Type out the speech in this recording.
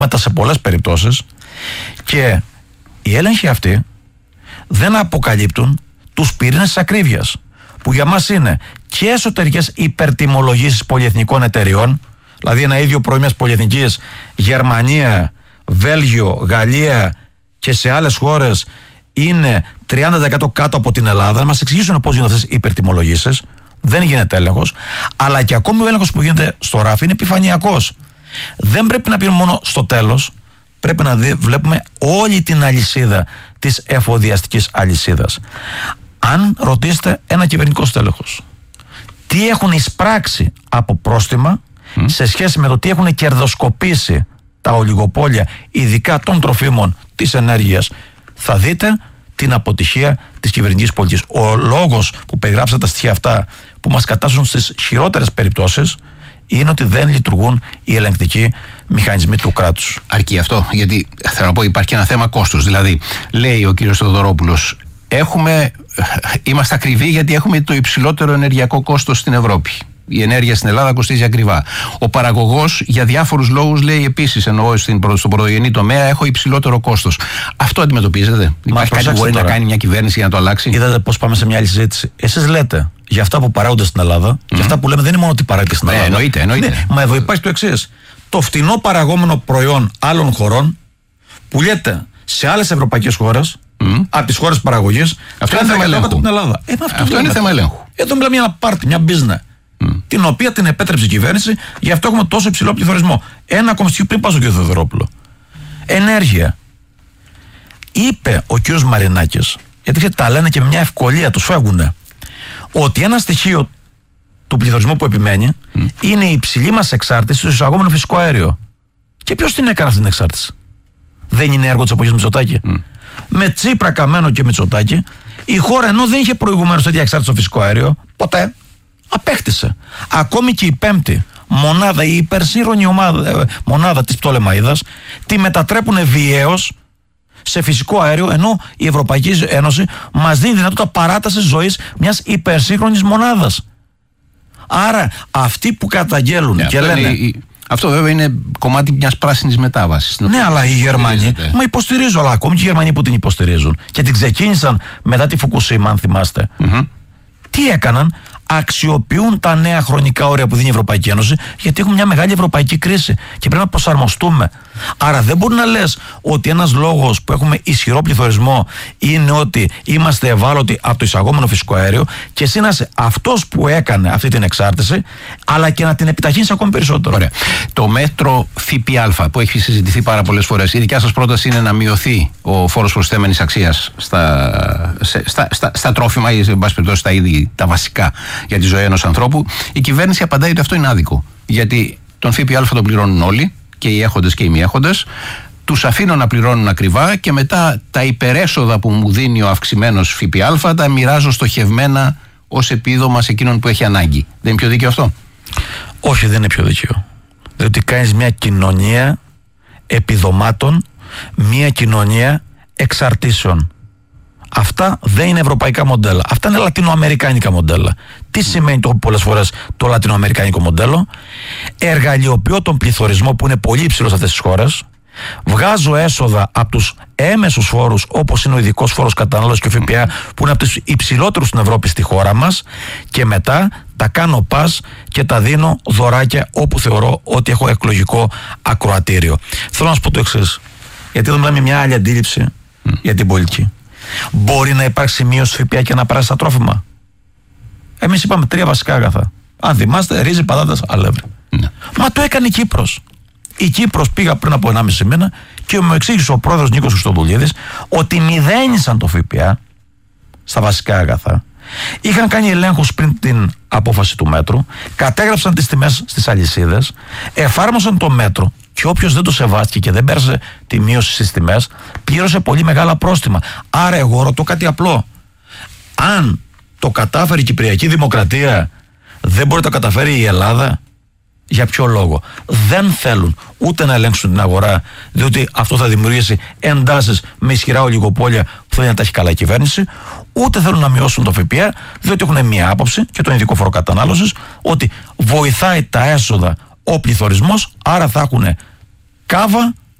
σε πολλές περιπτώσεις, και οι έλεγχοι αυτοί δεν αποκαλύπτουν τους πυρήνες της ακρίβειας, που για μας είναι και εσωτερικές υπερτιμολογήσεις πολυεθνικών εταιριών, δηλαδή ένα ίδιο προϊόν μιας πολυεθνικής, Γερμανία, Βέλγιο, Γαλλία και σε άλλες χώρες είναι 30% κάτω από την Ελλάδα. Να μας εξηγήσουν πώς γίνονται αυτές οι υπερτιμολογήσεις. Δεν γίνεται έλεγχος, αλλά και ακόμη ο έλεγχος που γίνεται στο ράφι είναι επιφανειακός. Δεν πρέπει να πίνουμε μόνο στο τέλος, πρέπει να βλέπουμε όλη την αλυσίδα της εφοδιαστικής αλυσίδας. Αν ρωτήσετε ένα κυβερνητικό στέλεχος τι έχουν εισπράξει από πρόστιμα σε σχέση με το τι έχουν κερδοσκοπήσει τα ολιγοπόλια, ειδικά των τροφίμων, της ενέργειας, θα δείτε την αποτυχία της κυβερνητικής πολιτικής. Ο λόγος που περιγράψατε τα στοιχεία αυτά που μας κατάσσουν στις χειρότερες περιπτώσεις είναι ότι δεν λειτουργούν οι ελεγκτικοί μηχανισμοί του κράτους. Αρκεί αυτό, γιατί θέλω να πω υπάρχει και ένα θέμα κόστος. Δηλαδή, λέει ο κύριος Θεοδωρόπουλος, είμαστε ακριβοί γιατί έχουμε το υψηλότερο ενεργειακό κόστος στην Ευρώπη. Η ενέργεια στην Ελλάδα κοστίζει ακριβά. Ο παραγωγός για διάφορους λόγους λέει επίσης, εννοώ στον πρωτογενή τομέα, έχω υψηλότερο κόστος. Αυτό αντιμετωπίζετε? Υπάρχει κάτι που μπορεί να κάνει μια κυβέρνηση για να το αλλάξει? Είδατε πώς πάμε σε μια άλλη συζήτηση. Εσείς λέτε για αυτά που παράγονται στην Ελλάδα, και αυτά που λέμε δεν είναι μόνο ότι παράγεται στην Ελλάδα. Εννοείται. Ναι, μα εδώ υπάρχει το εξής. Το φτηνό παραγόμενο προϊόν άλλων χωρών πουλιέται σε άλλες ευρωπαϊκές χώρες, από τις χώρες παραγωγής, αυτό είναι θέμα ελέγχου. Την Ελλάδα. Αυτό είναι θέμα ελέγχου. Εδώ μιλάμε για ένα πάρτι, μια business, την οποία την επέτρεψε η κυβέρνηση, γι' αυτό έχουμε τόσο υψηλό πληθωρισμό. Ένα ακόμα στοιχείο πριν πάω στον κ. Θεοδωρόπουλο. Ενέργεια. Είπε ο κ. Μαρινάκης, γιατί τα λένε και με μια ευκολία, τους φεύγουνε, ότι ένα στοιχείο του πληθωρισμού που επιμένει είναι η υψηλή μας εξάρτηση στο εισαγόμενο φυσικό αέριο. Και ποιος την έκανε αυτή την εξάρτηση? Δεν είναι έργο της εποχής Μητσοτάκη? Με Τσίπρα, Καμένο και Μητσοτάκη, η χώρα, ενώ δεν είχε προηγουμένως τέτοια εξάρτηση στο φυσικό αέριο, ποτέ, απέκτησε. Ακόμη και η πέμπτη μονάδα, η υπερσύγχρονη μονάδα της Πτολεμαΐδας, τη μετατρέπουν βιαίως σε φυσικό αέριο, ενώ η Ευρωπαϊκή Ένωση μας δίνει δυνατότητα παράτασης ζωής μιας υπερσύγχρονης μονάδας. Άρα αυτοί που καταγγέλουν και λένε... Αυτό βέβαια είναι κομμάτι μιας πράσινης μετάβασης. Ναι, αλλά οι Γερμανοί, μα υποστηρίζω, αλλά ακόμη και οι Γερμανοί που την υποστηρίζουν και την ξεκίνησαν μετά τη Φουκουσίμα, αν θυμάστε, τι έκαναν? Αξιοποιούν τα νέα χρονικά όρια που δίνει η Ευρωπαϊκή Ένωση, γιατί έχουμε μια μεγάλη ευρωπαϊκή κρίση και πρέπει να προσαρμοστούμε. Άρα δεν μπορεί να λες ότι ένας λόγος που έχουμε ισχυρό πληθωρισμό είναι ότι είμαστε ευάλωτοι από το εισαγόμενο φυσικό αέριο, και εσύ να είσαι αυτός που έκανε αυτή την εξάρτηση, αλλά και να την επιταχύνεις ακόμη περισσότερο. Ωραία. Το μέτρο ΦΠΑ που έχει συζητηθεί πάρα πολλές φορές, η δικιά σας πρόταση είναι να μειωθεί ο φόρος προσθέμενης αξίας στα τρόφιμα ή, σε πάση περιπτώσει, στα είδη τα βασικά για τη ζωή ενός ανθρώπου. Η κυβέρνηση απαντάει ότι αυτό είναι άδικο. Γιατί τον ΦΠΑ τον πληρώνουν όλοι, και οι έχοντες και οι μη έχοντες. Τους αφήνω να πληρώνουν ακριβά και μετά τα υπερέσοδα που μου δίνει ο αυξημένος ΦΠΑ τα μοιράζω στοχευμένα ως επίδομα σε εκείνον που έχει ανάγκη. Δεν είναι πιο δίκαιο αυτό? Όχι, δεν είναι πιο δίκαιο. Διότι κάνεις μια κοινωνία επιδομάτων, μια κοινωνία εξαρτήσεων. Αυτά δεν είναι ευρωπαϊκά μοντέλα. Αυτά είναι λατινοαμερικάνικα μοντέλα. Τι σημαίνει πολλές φορές το λατινοαμερικάνικο μοντέλο? Εργαλειοποιώ τον πληθωρισμό που είναι πολύ υψηλός σε αυτές τις χώρες. Βγάζω έσοδα από τους έμεσους φόρους, όπως είναι ο ειδικός φόρος κατανάλωσης και ο ΦΠΑ, που είναι από τους υψηλότερους στην Ευρώπη στη χώρα μας, και μετά τα κάνω πας και τα δίνω δωράκια όπου θεωρώ ότι έχω εκλογικό ακροατήριο. Θέλω να σου πω το εξής, γιατί εδώ μιλάμε μια άλλη αντίληψη για την πολιτική. Μπορεί να υπάρξει μείωση ΦΠΑ και να περάσει στα τρόφιμα? Εμείς είπαμε 3 βασικά αγαθά. Αν θυμάστε, ρύζι, πατάτας, αλεύρι. Μα το έκανε η Κύπρος. Η Κύπρος, πήγα πριν από 1,5 μήνα και μου εξήγησε ο πρόεδρος Νίκος Χριστοδουλίδης ότι μηδένισαν το ΦΠΑ στα βασικά αγαθά. Είχαν κάνει ελέγχους πριν την απόφαση του μέτρου, κατέγραψαν τις τιμές στις αλυσίδες, εφάρμοσαν το μέτρο, και όποιος δεν το σεβάστηκε και δεν πέρασε τη μείωση στις τιμές, πλήρωσε πολύ μεγάλα πρόστιμα. Άρα εγώ ρωτώ κάτι απλό. Αν το κατάφερε η Κυπριακή Δημοκρατία, δεν μπορεί να το καταφέρει η Ελλάδα? Για ποιο λόγο? Δεν θέλουν ούτε να ελέγξουν την αγορά, διότι αυτό θα δημιουργήσει εντάσεις με ισχυρά ολιγοπόλια που θέλει να τα έχει καλά η κυβέρνηση, ούτε θέλουν να μειώσουν το ΦΠΑ, διότι έχουν μία άποψη, και τον ειδικό φόρο κατανάλωσης, ότι βοηθάει τα έσοδα ο πληθωρισμός, άρα θα έχουν κάβα